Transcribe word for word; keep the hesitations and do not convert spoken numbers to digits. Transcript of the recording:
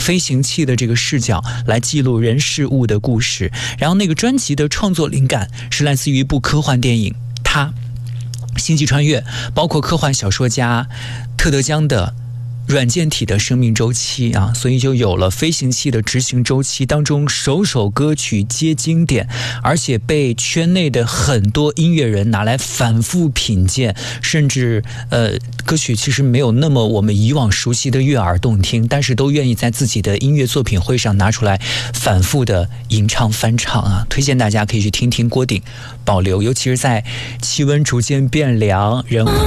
飞行器的这个视角来记录人事物的故事。然后那个专辑的创作灵感是来自于一部科幻电影，它星际穿越，包括科幻小说家特德·江的软件体的生命周期啊，所以就有了飞行器的执行周期当中首首歌曲皆经典，而且被圈内的很多音乐人拿来反复品鉴，甚至呃歌曲其实没有那么我们以往熟悉的悦耳动听，但是都愿意在自己的音乐作品会上拿出来反复的吟唱翻唱啊。推荐大家可以去听听郭顶保留，尤其是在气温逐渐变凉，人